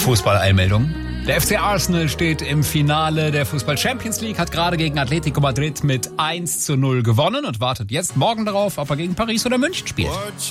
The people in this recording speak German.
Fußball-Eilmeldung. Der FC Arsenal steht im Finale der Fußball Champions League, hat gerade gegen Atletico Madrid mit 1:0 gewonnen und wartet jetzt morgen darauf, ob er gegen Paris oder München spielt.